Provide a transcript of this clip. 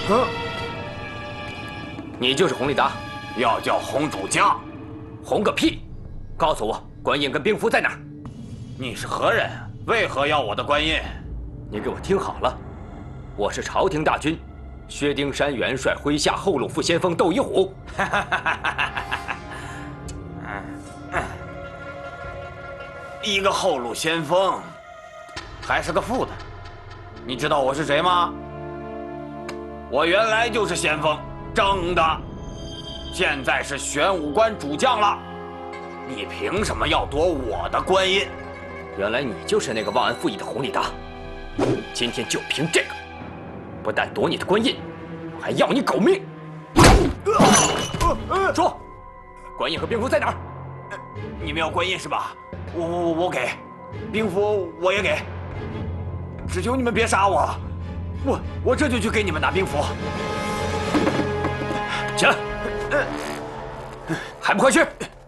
你就是洪立达， 要叫洪主家， 洪个屁！告诉我，官印跟兵符在哪儿？ 你是何人？为何要我的官印？ 你给我听好了，我是朝廷大军，薛丁山元帅麾下后路副先锋窦一虎。 一个后路先锋，还是个副的。你知道我是谁吗？我原来就是先锋，正的，现在是玄武关主将了。你凭什么要夺我的官印？ 原来你就是那个忘恩负义的洪立达。今天就凭这个，不但夺你的官印，我还要你狗命！说，官印和兵符在哪儿？ 你们要官印是吧？我给，兵符我也给，只求你们别杀我，我这就去给你们拿兵符。 起来，还不快去！